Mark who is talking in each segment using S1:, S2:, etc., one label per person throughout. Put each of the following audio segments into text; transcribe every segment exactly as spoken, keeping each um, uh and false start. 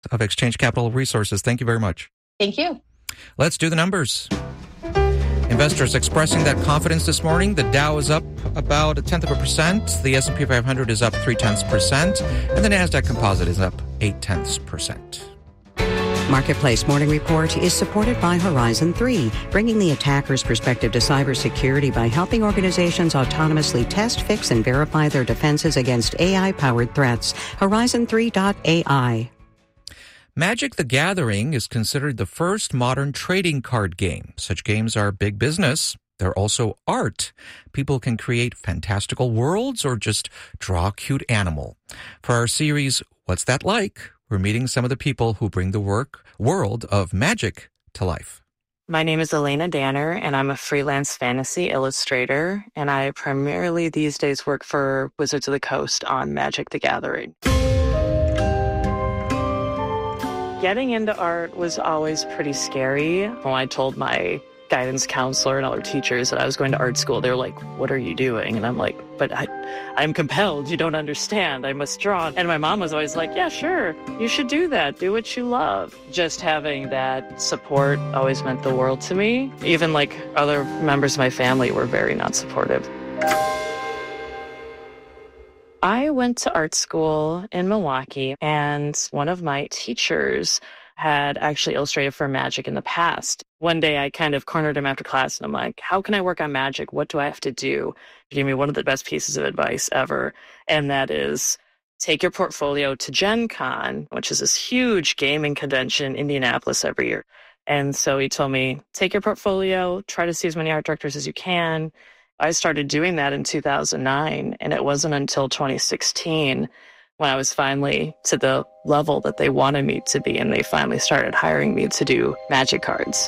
S1: of Exchange Capital Resources. Thank you very much.
S2: Thank you.
S1: Let's do the numbers. Investors expressing that confidence this morning. The Dow is up about a tenth of a percent. The S and P five hundred is up three tenths percent. And the NASDAQ Composite is up eight tenths percent.
S3: Marketplace Morning Report is supported by Horizon three, bringing the attacker's perspective to cybersecurity by helping organizations autonomously test, fix, and verify their defenses against A I-powered threats. Horizon three dot A I.
S1: Magic the Gathering is considered the first modern trading card game. Such games are big business. They're also art. People can create fantastical worlds or just draw a cute animal. For our series, What's That Like?, we're meeting some of the people who bring the work world of magic to life.
S4: My name is Elena Danner, and I'm a freelance fantasy illustrator, and I primarily these days work for Wizards of the Coast on Magic the Gathering. Getting into art was always pretty scary. When I told my guidance counselor and other teachers that I was going to art school, they were like, "What are you doing?" And I'm like, but I, I'm compelled. You don't understand. I must draw. And my mom was always like, yeah, sure. You should do that. Do what you love. Just having that support always meant the world to me. Even like other members of my family were very not supportive. I went to art school in Milwaukee, and one of my teachers had actually illustrated for Magic in the past. One day I kind of cornered him after class, and I'm like, how can I work on Magic? What do I have to do? He gave me one of the best pieces of advice ever, and that is take your portfolio to Gen Con, which is this huge gaming convention in Indianapolis every year. And so he told me, take your portfolio, try to see as many art directors as you can. I started doing that in two thousand nine, and it wasn't until twenty sixteen when I was finally to the level that they wanted me to be, and they finally started hiring me to do Magic cards.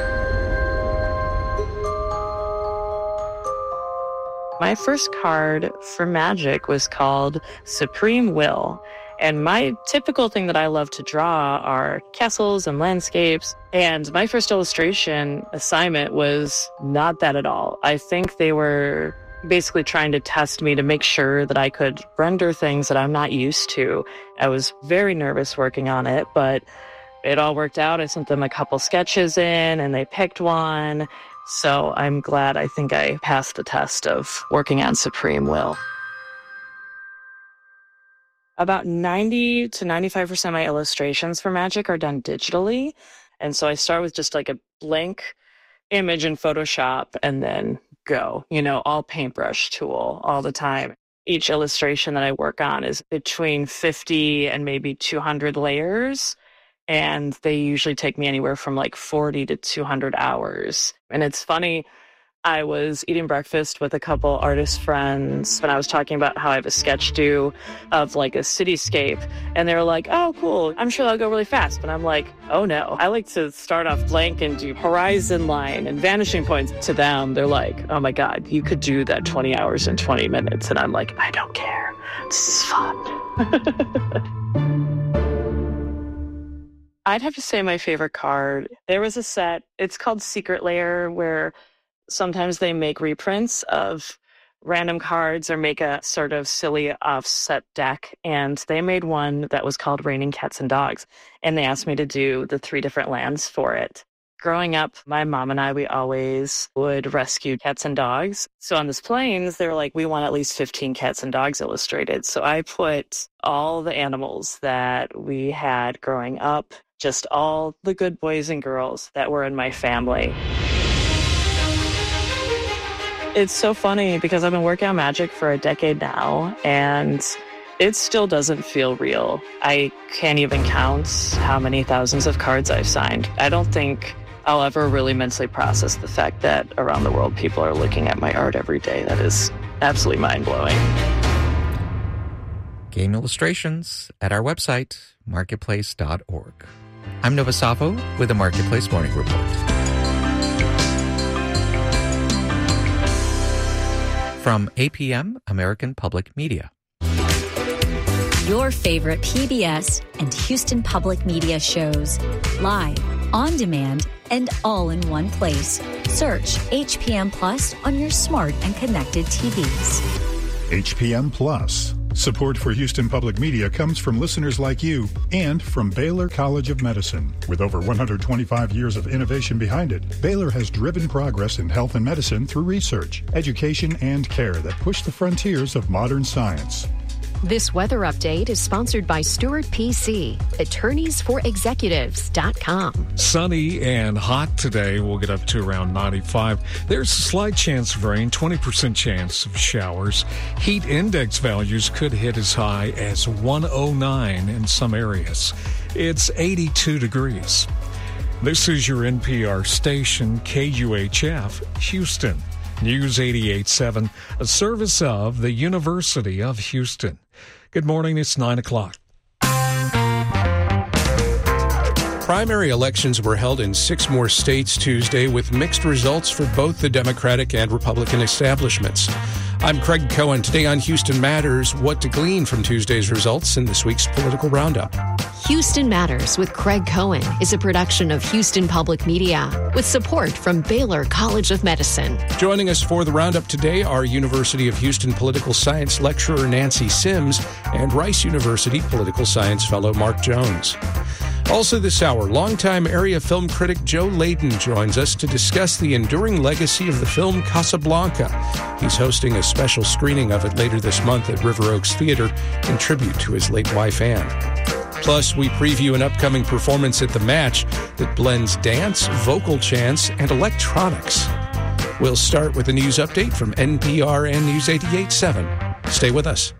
S4: My first card for Magic was called Supreme Will. And my typical thing that I love to draw are castles and landscapes. And my first illustration assignment was not that at all. I think they were basically trying to test me to make sure that I could render things that I'm not used to. I was very nervous working on it, but it all worked out. I sent them a couple sketches in, and they picked one. So I'm glad I think I passed the test of working on Supreme Will. About ninety to ninety-five percent of my illustrations for Magic are done digitally. And so I start with just like a blank image in Photoshop and then go, you know, all paintbrush tool all the time. Each illustration that I work on is between fifty and maybe two hundred layers. And they usually take me anywhere from like forty to two hundred hours. And it's funny, I was eating breakfast with a couple artist friends when I was talking about how I have a sketch due of like a cityscape. And they were like, oh, cool. I'm sure that'll go really fast. But I'm like, oh, no. I like to start off blank and do horizon line and vanishing points. To them, they're like, oh, my God, you could do that twenty hours and twenty minutes. And I'm like, I don't care. This is fun. I'd have to say my favorite card. There was a set, it's called Secret Lair, where sometimes they make reprints of random cards or make a sort of silly offset deck. And they made one that was called Raining Cats and Dogs. And they asked me to do the three different lands for it. Growing up, my mom and I, we always would rescue cats and dogs. So on this plains, they were like, we want at least fifteen cats and dogs illustrated. So I put all the animals that we had growing up, just all the good boys and girls that were in my family. It's so funny because I've been working on Magic for a decade now, and it still doesn't feel real. I can't even count how many thousands of cards I've signed. I don't think I'll ever really mentally process the fact that around the world people are looking at my art every day. That is absolutely mind-blowing.
S1: Game illustrations at our website, marketplace dot org. I'm Nova Safo with the Marketplace Morning Report. From A P M, American Public Media.
S5: Your favorite P B S and Houston Public Media shows. Live, on demand, and all in one place. Search H P M Plus on your smart and connected T Vs.
S6: H P M Plus.
S2: Support for Houston Public Media comes from listeners like you and from Baylor College of Medicine. With over one hundred twenty-five years of innovation behind it, Baylor has driven progress in health and medicine through research, education, and care that push the frontiers of modern science.
S6: This weather update is sponsored by Stewart P C, attorneys for executives dot com.
S7: Sunny and hot today. We'll get up to around ninety-five. There's a slight chance of rain, twenty percent chance of showers. Heat index values could hit as high as one oh nine in some areas. It's eighty-two degrees. This is your N P R station, K U H F, Houston. News eighty-eight point seven, a service of the University of Houston. Good morning, it's nine o'clock.
S8: Primary elections were held in six more states Tuesday with mixed results for both the Democratic and Republican establishments. I'm Craig Cohen. Today on Houston Matters, what to glean from Tuesday's results in this week's political roundup.
S6: Houston Matters with Craig Cohen is a production of Houston Public Media with support from Baylor College of Medicine.
S8: Joining us for the roundup today are University of Houston political science lecturer Nancy Sims and Rice University political science fellow Mark Jones. Also this hour, longtime area film critic Joe Layden joins us to discuss the enduring legacy of the film Casablanca. He's hosting a special screening of it later this month at River Oaks Theater in tribute to his late wife, Anne. Plus, we preview an upcoming performance at the Match that blends dance, vocal chants, and electronics. We'll start with a news update from N P R and News eighty-eight point seven. Stay with us.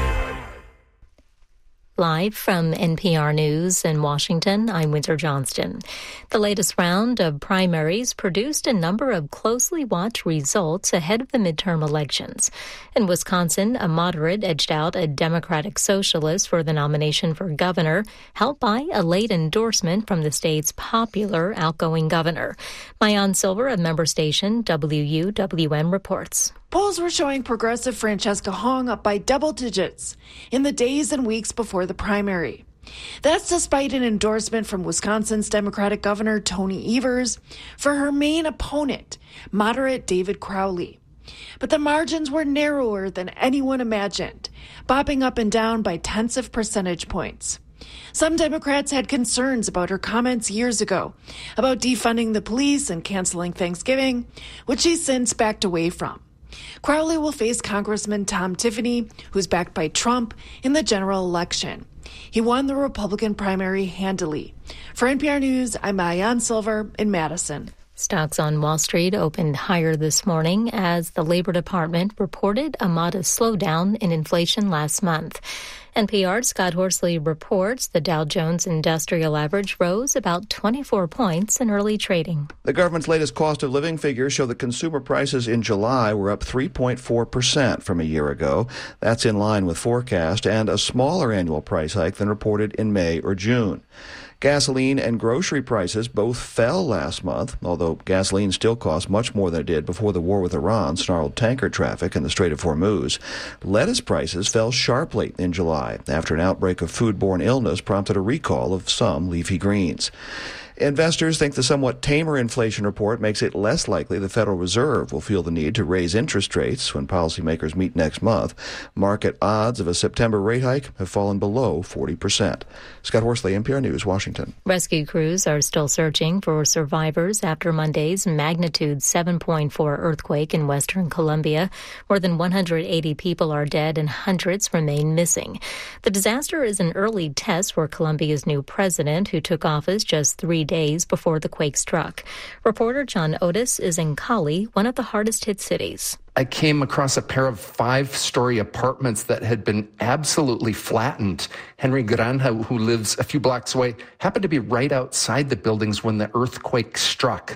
S9: Live from N P R News in Washington, I'm Winter Johnston. The latest round of primaries produced a number of closely watched results ahead of the midterm elections. In Wisconsin, a moderate edged out a Democratic socialist for the nomination for governor, helped by a late endorsement from the state's popular outgoing governor. Mayan Silver of member station W U W M reports.
S10: Polls were showing progressive Francesca Hong up by double digits in the days and weeks before the primary. That's despite an endorsement from Wisconsin's Democratic Governor Tony Evers for her main opponent, moderate David Crowley. But the margins were narrower than anyone imagined, bopping up and down by tenths of percentage points. Some Democrats had concerns about her comments years ago about defunding the police and canceling Thanksgiving, which she's since backed away from. Crowley will face Congressman Tom Tiffany, who's backed by Trump, in the general election. He won the Republican primary handily. For N P R News, I'm Mayan Silver in Madison.
S9: Stocks on Wall Street opened higher this morning as the Labor Department reported a modest slowdown in inflation last month. N P R's Scott Horsley reports the Dow Jones Industrial Average rose about twenty-four points in early trading.
S11: The government's latest cost of living figures show that consumer prices in July were up three point four percent from a year ago. That's in line with forecast and a smaller annual price hike than reported in May or June. Gasoline and grocery prices both fell last month, although gasoline still costs much more than it did before the war with Iran snarled tanker traffic in the Strait of Hormuz. Lettuce prices fell sharply in July after an outbreak of foodborne illness prompted a recall of some leafy greens. Investors think the somewhat tamer inflation report makes it less likely the Federal Reserve will feel the need to raise interest rates when policymakers meet next month. Market odds of a September rate hike have fallen below forty percent. Scott Horsley, N P R News, Washington.
S9: Rescue crews are still searching for survivors after Monday's magnitude seven point four earthquake in western Colombia. More than one hundred eighty people are dead and hundreds remain missing. The disaster is an early test for Colombia's new president, who took office just three days before the quake struck. Reporter John Otis is in Cali, one of the hardest hit cities.
S12: I came across a pair of five-story apartments that had been absolutely flattened. Henry Granja, who lives a few blocks away, happened to be right outside the buildings when the earthquake struck.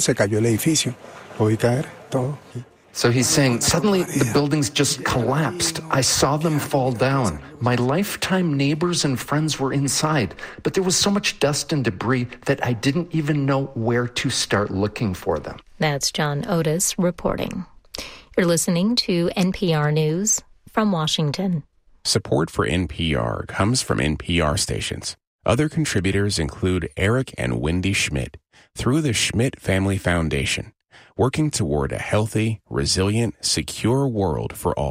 S12: So he's saying, suddenly the buildings just collapsed. I saw them fall down. My lifetime neighbors and friends were inside, but there was so much dust and debris that I didn't even know where to start looking for them.
S9: That's John Otis reporting. You're listening to N P R News from Washington.
S13: Support for N P R comes from N P R stations. Other contributors include Eric and Wendy Schmidt through the Schmidt Family Foundation, working toward a healthy, resilient, secure world for all.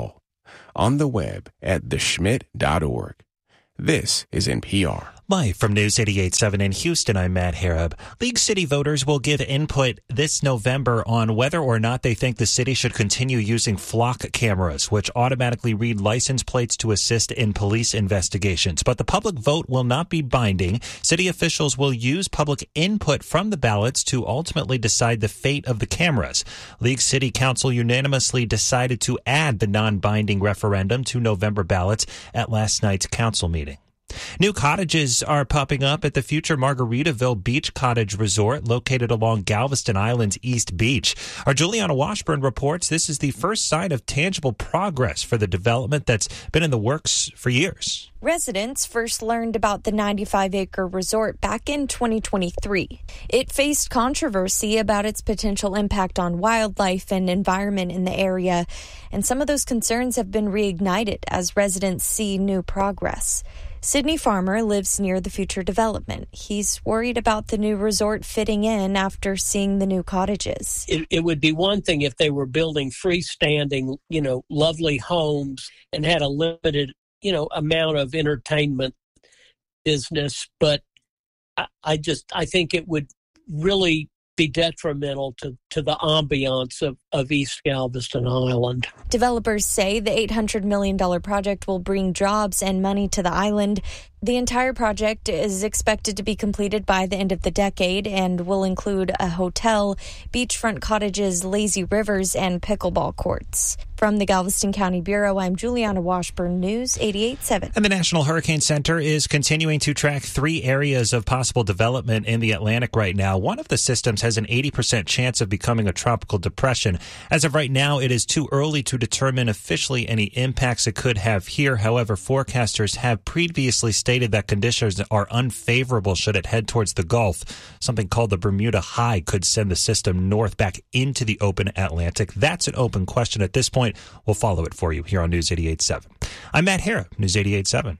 S13: on the web at the schmidt dot org. This is N P R.
S14: Live from News eighty-eight point seven in Houston, I'm Matt Harab. League City voters will give input this November on whether or not they think the city should continue using flock cameras, which automatically read license plates to assist in police investigations. But the public vote will not be binding. City officials will use public input from the ballots to ultimately decide the fate of the cameras. League City Council unanimously decided to add the non-binding referendum to November ballots at last night's council meeting. New cottages are popping up at the future Margaritaville Beach Cottage Resort located along Galveston Island's East Beach. Our Juliana Washburn reports this is the first sign of tangible progress for the development that's been in the works for years.
S15: Residents first learned about the ninety-five acre resort back in twenty twenty-three. It faced controversy about its potential impact on wildlife and environment in the area, and some of those concerns have been reignited as residents see new progress. Sidney Farmer lives near the future development. He's worried about the new resort fitting in after seeing the new cottages.
S16: It, it would be one thing if they were building freestanding, you know, lovely homes and had a limited, you know, amount of entertainment business. But I, I just, I think it would really be detrimental to, to the ambiance of, of East Galveston Island.
S15: Developers say the eight hundred million dollars project will bring jobs and money to the island. The entire project is expected to be completed by the end of the decade and will include a hotel, beachfront cottages, lazy rivers, and pickleball courts. From the Galveston County Bureau, I'm Juliana Washburn, News eighty-eight point seven.
S14: And the National Hurricane Center is continuing to track three areas of possible development in the Atlantic right now. One of the systems has an eighty percent chance of becoming a tropical depression. As of right now, it is too early to determine officially any impacts it could have here. However, forecasters have previously stated that conditions are unfavorable should it head towards the Gulf. Something called the Bermuda High could send the system north back into the open Atlantic. That's an open question at this point. We'll follow it for you here on News eighty-eight point seven. I'm Matt Harab, News eighty-eight point seven.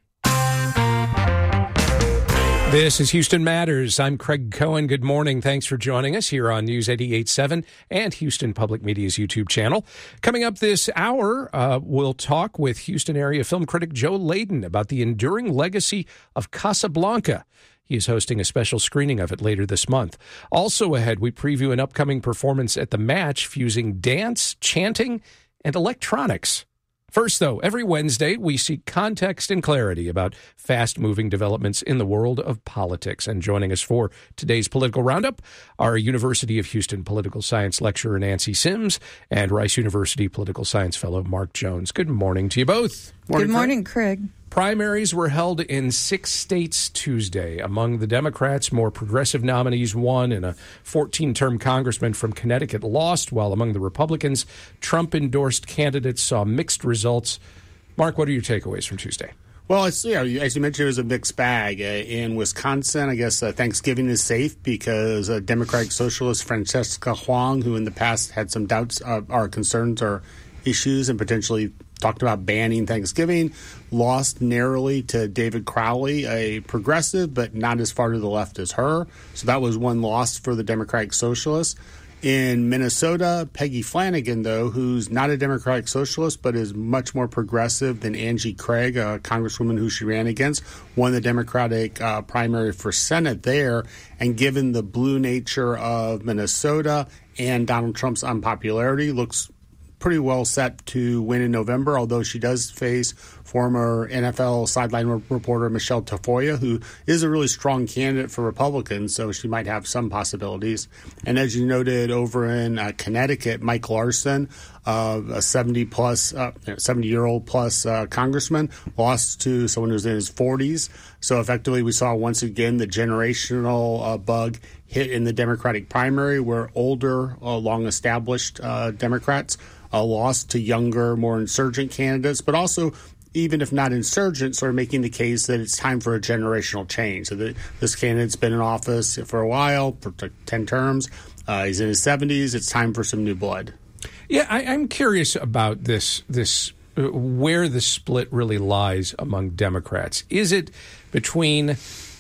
S8: This is Houston Matters. I'm Craig Cohen. Good morning. Thanks for joining us here on News eighty-eight point seven and Houston Public Media's YouTube channel. Coming up this hour, uh, we'll talk with Houston area film critic Joe Layden about the enduring legacy of Casablanca. He is hosting a special screening of it later this month. Also ahead, we preview an upcoming performance at the Match fusing dance, chanting, and electronics. First, though, every Wednesday, we seek context and clarity about fast-moving developments in the world of politics. And joining us for today's Political Roundup are University of Houston political science lecturer Nancy Sims and Rice University political science fellow Mark Jones. Good morning to you both.
S17: Morning, Good morning, Craig. Craig.
S8: Primaries were held in six states Tuesday. Among the Democrats, more progressive nominees won, and a fourteen-term congressman from Connecticut lost, while among the Republicans, Trump-endorsed candidates saw mixed results. Mark, what are your takeaways from Tuesday?
S18: Well, it's, you know, as you mentioned, it was a mixed bag. Uh, in Wisconsin, I guess uh, Thanksgiving is safe because uh, Democratic Socialist Francesca Huang, who in the past had some doubts uh, or concerns or issues and potentially talked about banning Thanksgiving, lost narrowly to David Crowley, a progressive, but not as far to the left as her. So that was one loss for the Democratic Socialists. In Minnesota, Peggy Flanagan, though, who's not a Democratic Socialist, but is much more progressive than Angie Craig, a congresswoman who she ran against, won the Democratic uh, primary for Senate there. And given the blue nature of Minnesota and Donald Trump's unpopularity, looks pretty well set to win in November, although she does face former N F L sideline reporter Michelle Tafoya, who is a really strong candidate for Republicans, so she might have some possibilities. And as you noted over in uh, Connecticut, Mike Larson, uh, a seventy-plus, uh, seventy-year-old plus uh, congressman, lost to someone who's in his forties. So effectively, we saw once again the generational uh, bug hit in the Democratic primary, where older, uh, long-established uh, Democrats uh, lost to younger, more insurgent candidates, but also, even if not insurgent, sort of making the case that it's time for a generational change. So the, this candidate's been in office for a while, for ten terms. Uh, he's in his seventies. It's time for some new blood.
S8: Yeah, I, I'm curious about this, this uh, where the split really lies among Democrats. Is it between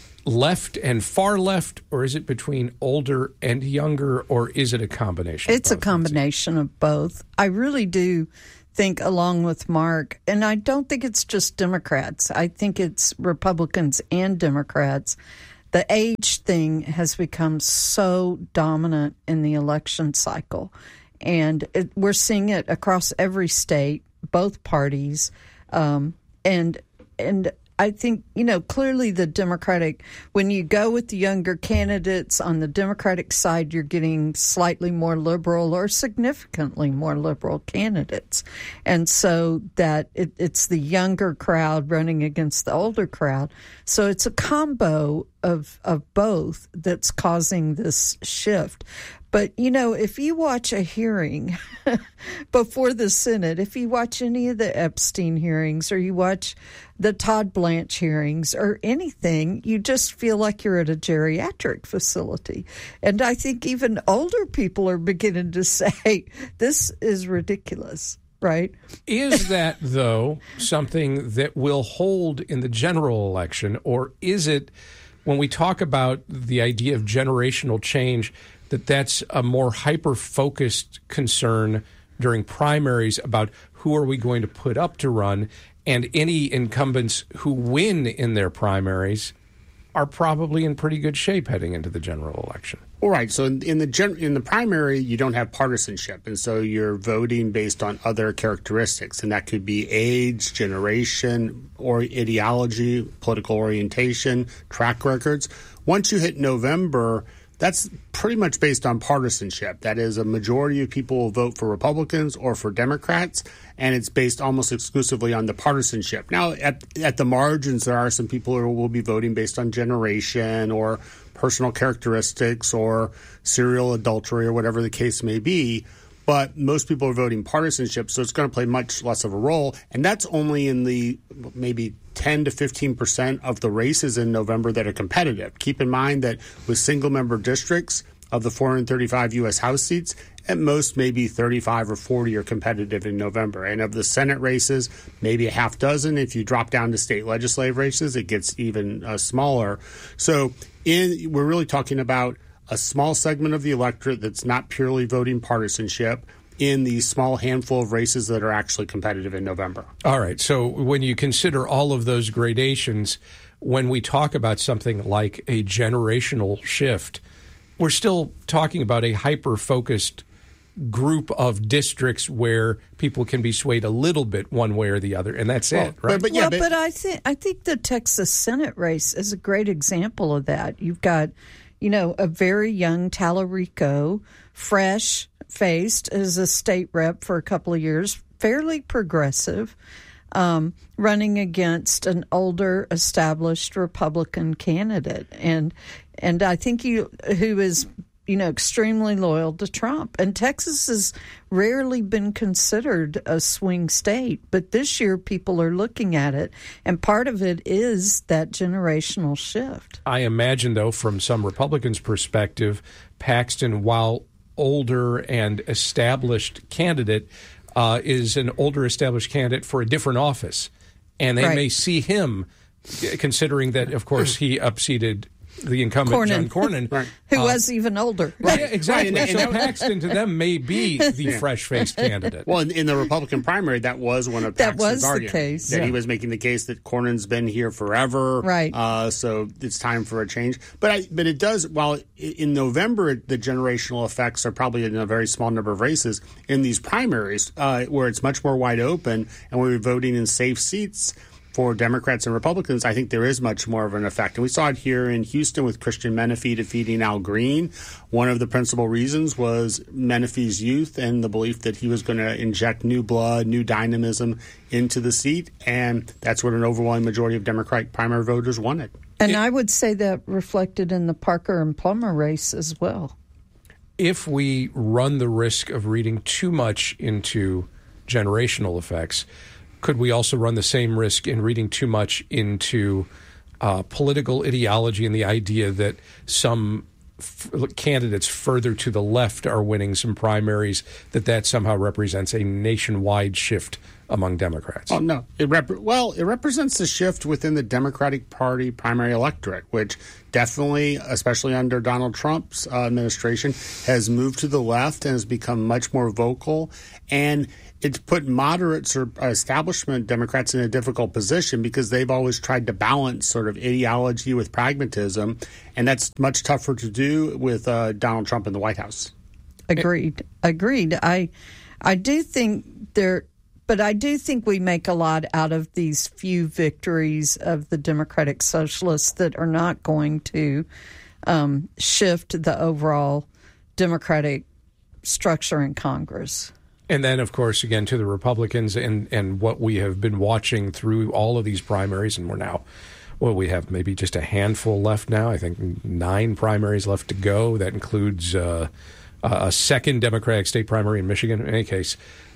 S8: left and far left, or is it between older and younger, or is it a combination?
S17: It's
S8: of both,
S17: a combination of both. I really do think, along with Mark, and I don't think it's just Democrats. I think it's Republicans and Democrats. The age thing has become so dominant in the election cycle, and it, we're seeing it across every state, both parties, um, and and. I think, you know, clearly the Democratic, when you go with the younger candidates on the Democratic side, you're getting slightly more liberal or significantly more liberal candidates. And so that it, it's the younger crowd running against the older crowd. So it's a combo of, of both that's causing this shift. But, you know, if you watch a hearing before the Senate, if you watch any of the Epstein hearings or you watch the Todd Blanche hearings or anything, you just feel like you're at a geriatric facility. And I think even older people are beginning to say, this is ridiculous, right?
S8: Is that, though, something that will hold in the general election, or is it, when we talk about the idea of generational change, that that's a more hyper-focused concern during primaries about who are we going to put up to run, and any incumbents who win in their primaries are probably in pretty good shape heading into the general election?
S18: All right. So in, in the gen, in the primary, you don't have partisanship, and so you're voting based on other characteristics, and that could be age, generation, or ideology, political orientation, track records. Once you hit November, that's pretty much based on partisanship. That is, a majority of people will vote for Republicans or for Democrats, and it's based almost exclusively on the partisanship. Now, at at the margins, there are some people who will be voting based on generation or personal characteristics or serial adultery or whatever the case may be. But most people are voting partisanship, so it's going to play much less of a role. And that's only in the maybe ten to fifteen percent of the races in November that are competitive. Keep in mind that with single-member districts, of the four hundred thirty-five U S House seats, at most maybe thirty-five or forty are competitive in November. And of the Senate races, maybe a half dozen. If you drop down to state legislative races, it gets even uh, smaller. So in, we're really talking about a small segment of the electorate that's not purely voting partisanship in the small handful of races that are actually competitive in November.
S8: All right. So when you consider all of those gradations, when we talk about something like a generational shift, we're still talking about a hyper-focused group of districts where people can be swayed a little bit one way or the other, and that's well, it, right?
S17: But, but, yeah, well, but, but I think I think the Texas Senate race is a great example of that. You've got, you know, a very young Talarico, fresh-faced as a state rep for a couple of years, fairly progressive, um, running against an older, established Republican candidate, and and I think you who is, you know, extremely loyal to Trump. And Texas has rarely been considered a swing state, but this year people are looking at it, and part of it is that generational shift.
S8: I imagine, though, from some Republicans' perspective, Paxton, while older and established candidate, uh, is an older established candidate for a different office, and they right. may see him, considering that, of course, he upseated the incumbent,
S17: Cornyn.
S8: John Cornyn.
S17: Right. Who uh, was even older.
S8: Right, yeah, exactly. Right. So Paxton to them may be the yeah. fresh-faced candidate.
S18: Well, in, in the Republican primary, that was one of
S17: Paxton's
S18: That was
S17: arguments, the case.
S18: That
S17: yeah.
S18: he was making the case that Cornyn's been here forever.
S17: Right.
S18: Uh, so it's time for a change. But I, but it does, while in November, the generational effects are probably in a very small number of races. In these primaries, uh, where it's much more wide open and we're voting in safe seats for Democrats and Republicans, I think there is much more of an effect. And we saw it here in Houston with Christian Menefee defeating Al Green. One of the principal reasons was Menefee's youth and the belief that he was going to inject new blood, new dynamism into the seat. And that's what an overwhelming majority of Democratic primary voters wanted.
S17: And I would say that reflected in the Parker and Plummer race as well.
S8: If we run the risk of reading too much into generational effects, could we also run the same risk in reading too much into uh, political ideology and the idea that some f- candidates further to the left are winning some primaries, that that somehow represents a nationwide shift among Democrats.
S18: Oh, no. It rep- well, it represents a shift within the Democratic Party primary electorate, which definitely, especially under Donald Trump's uh, administration, has moved to the left and has become much more vocal. And it's put moderates or establishment Democrats in a difficult position because they've always tried to balance sort of ideology with pragmatism. And that's much tougher to do with uh, Donald Trump in the White House.
S17: Agreed. Agreed. I, I do think there... But I do think we make a lot out of these few victories of the Democratic Socialists that are not going to um, shift the overall Democratic structure in Congress.
S8: And then, of course, again, to the Republicans and, and what we have been watching through all of these primaries, and we're now, well, we have maybe just a handful left now. I think nine primaries left to go. That includes uh, a second Democratic state primary in Michigan. In any case,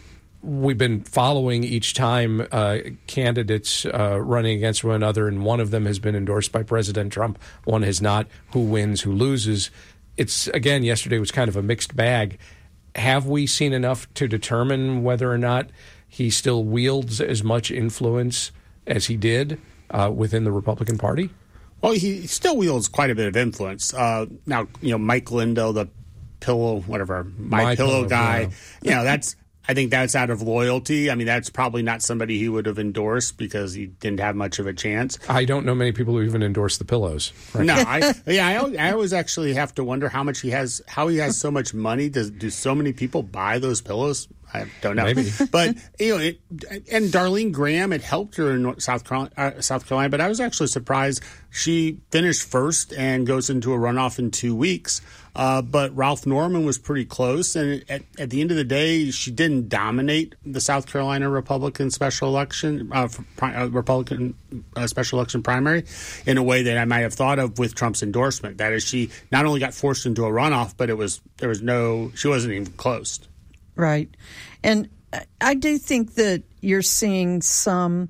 S8: we've been following each time uh, candidates uh, running against one another, and one of them has been endorsed by President Trump. One has not. Who wins, who loses? It's, again, yesterday was kind of a mixed bag. Have we seen enough to determine whether or not he still wields as much influence as he did uh, within the Republican Party?
S18: Well, he still wields quite a bit of influence. Uh, now, you know, Mike Lindell, the pillow, whatever, My, My Pillow, pillow guy, yeah. you know, that's... I think that's out of loyalty. I mean, that's probably not somebody he would have endorsed because he didn't have much of a chance.
S8: I don't know many people who even endorse the pillows. Right?
S18: No, I, yeah, I, I always actually have to wonder how much he has, how he has so much money. Does do so many people buy those pillows? I don't know.
S8: Maybe.
S18: But, you know, it, and Darlene Graham, it helped her in South Carolina, uh, South Carolina, but I was actually surprised she finished first and goes into a runoff in two weeks. Uh, but Ralph Norman was pretty close. And at, at the end of the day, she didn't dominate the South Carolina Republican special election, uh, uh, Republican uh, special election primary in a way that I might have thought of with Trump's endorsement. That is, she not only got forced into a runoff, but it was there was no, she wasn't even close.
S17: Right. And I do think that you're seeing some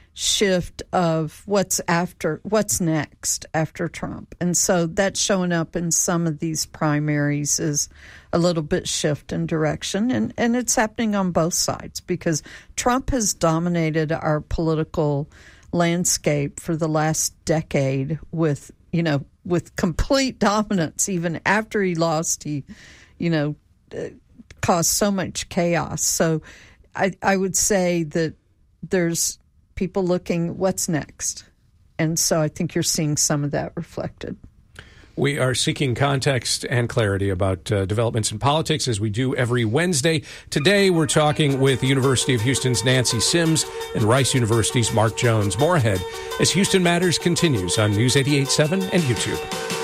S17: shift of what's after, what's next after Trump. And so that's showing up in some of these primaries as a little bit shift in direction. And, and it's happening on both sides because Trump has dominated our political landscape for the last decade with, you know, with complete dominance. Even after he lost, he, you know, caused so much chaos. So I, I would say that there's people looking what's next. And so I think you're seeing some of that reflected.
S8: We are seeking context and clarity about uh, developments in politics as we do every Wednesday. Today, we're talking with the University of Houston's Nancy Sims and Rice University's Mark Jones. More ahead as Houston Matters continues on News eighty-eight point seven and YouTube.